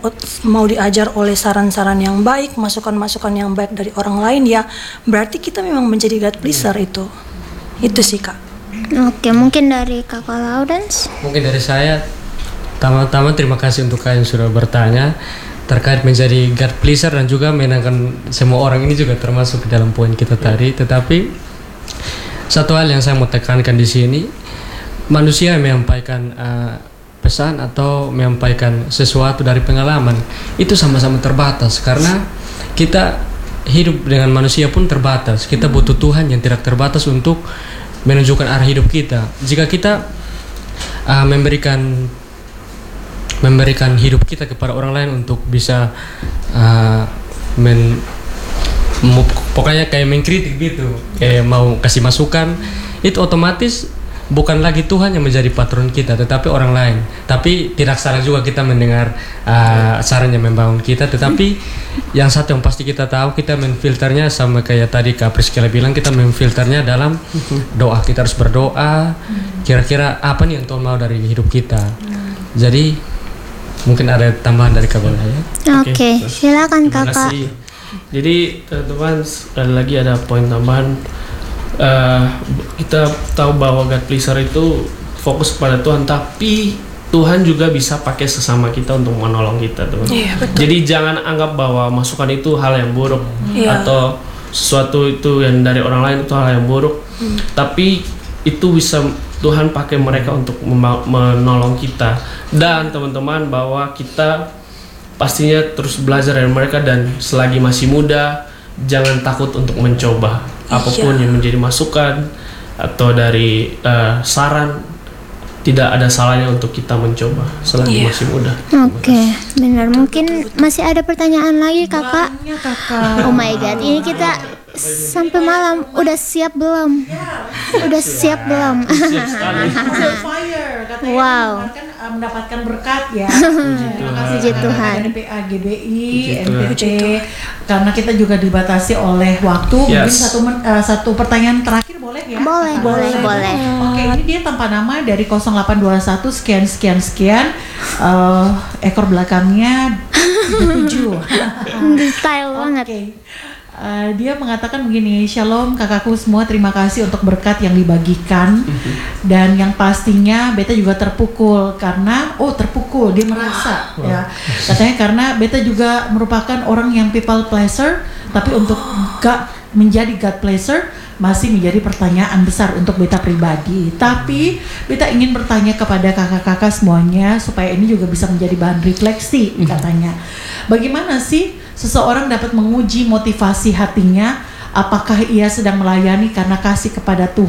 oleh saran-saran yang baik, masukan-masukan yang baik dari orang lain, ya berarti kita memang menjadi God pleaser itu sih Kak. Oke, mungkin dari Kakak Lawrence. Mungkin dari saya, pertama-tama terima kasih untuk kalian sudah bertanya terkait menjadi God pleaser dan juga menyenangkan semua orang. Ini juga termasuk ke dalam poin kita tadi. Tetapi satu hal yang saya mau tekankan di sini, manusia yang menyampaikan pesan atau menyampaikan sesuatu dari pengalaman itu sama-sama terbatas, karena kita hidup dengan manusia pun terbatas. Kita butuh Tuhan yang tidak terbatas untuk menunjukkan arah hidup kita. Jika kita memberikan hidup kita kepada orang lain untuk bisa pokoknya kayak mengkritik gitu, kayak mau kasih masukan, itu otomatis bukan lagi Tuhan yang menjadi patron kita, tetapi orang lain. Tapi tidak salah juga kita mendengar saran yang membangun kita, tetapi yang satu yang pasti kita tahu, kita menfilternya sama kayak tadi Kak Priscilla bilang, kita menfilternya dalam doa. Kita harus berdoa, kira-kira apa nih yang Tuhan mau dari hidup kita. Jadi mungkin ada tambahan dari Kak Bella ya. Oke, silakan Terima Kakak. kasih. Jadi teman-teman, sekali lagi ada poin tambahan. Kita tahu bahwa God pleaser itu fokus kepada Tuhan, tapi Tuhan juga bisa pakai sesama kita untuk menolong kita, teman. Jadi jangan anggap bahwa masukan itu hal yang buruk atau sesuatu itu yang dari orang lain itu hal yang buruk. Tapi itu bisa Tuhan pakai mereka untuk menolong kita. Dan teman-teman, bahwa kita pastinya terus belajar dari mereka, dan selagi masih muda jangan takut untuk mencoba apapun yang menjadi masukan atau dari saran. Tidak ada salahnya untuk kita mencoba selagi masih muda. Oke, benar. Mungkin masih ada pertanyaan lagi Kakak? Banyak, Kakak. Oh my god, ini kita sampai malam. Udah siap belum? Udah siap belum? Fire, katanya Wow. mendapatkan berkat ya. Terima kasih Puji Tuhan. dari PAGBI, Puji NPT, karena kita juga dibatasi oleh waktu. Mungkin satu pertanyaan terakhir boleh ya? Boleh. Oke, ini dia tanpa nama dari 0821 sekian. Ekor belakangnya 7. Style banget. Oke. Dia mengatakan begini, Shalom kakakku semua, terima kasih untuk berkat yang dibagikan. Dan yang pastinya beta juga terpukul karena dia merasa ya. Katanya karena beta juga merupakan orang yang people pleaser, tapi untuk menjadi God pleaser masih menjadi pertanyaan besar untuk beta pribadi. Tapi beta ingin bertanya kepada kakak-kakak semuanya supaya ini juga bisa menjadi bahan refleksi katanya. Bagaimana sih seseorang dapat menguji motivasi hatinya, apakah ia sedang melayani karena kasih kepada Tuhan